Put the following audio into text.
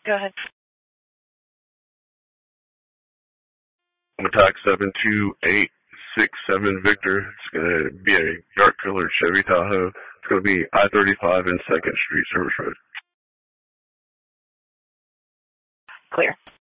Go ahead. Attack 72867 Victor. It's going to be a dark colored Chevy Tahoe. It's going to be I-35 and 2nd Street Service Road. Clear.